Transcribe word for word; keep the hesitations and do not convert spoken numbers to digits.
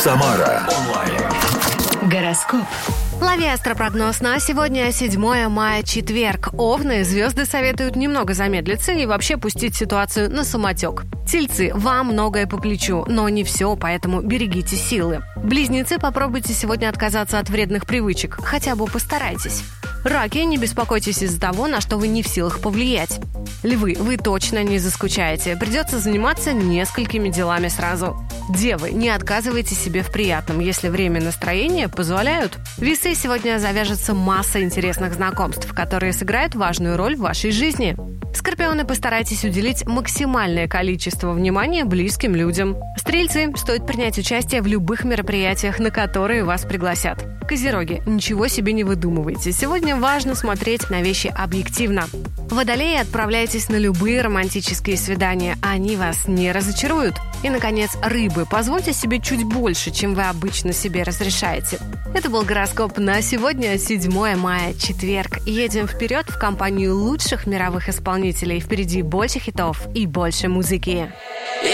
Самара онлайн. Гороскоп. Лови астропрогноз на сегодня, седьмое мая, четверг. Овны, звезды советуют немного замедлиться и вообще пустить ситуацию на самотек. Тельцы, вам многое по плечу, но не все, поэтому берегите силы. Близнецы, попробуйте сегодня отказаться от вредных привычек, хотя бы постарайтесь. Раки, не беспокойтесь из-за того, на что вы не в силах повлиять. Львы, вы точно не заскучаете, придется заниматься несколькими делами сразу. Девы, не отказывайте себе в приятном, если время и настроение позволяют. Весы, сегодня завяжется масса интересных знакомств, которые сыграют важную роль в вашей жизни. Скорпионы, постарайтесь уделить максимальное количество внимания близким людям. Стрельцы, стоит принять участие в любых мероприятиях, на которые вас пригласят. Козероги, ничего себе не выдумывайте. Сегодня важно смотреть на вещи объективно. Водолеи, отправляйтесь на любые романтические свидания, они вас не разочаруют. И, наконец, рыбы, позвольте себе чуть больше, чем вы обычно себе разрешаете. Это был гороскоп на сегодня, седьмое мая, четверг. Едем вперед в компанию лучших мировых исполнителей. Впереди больше хитов и больше музыки.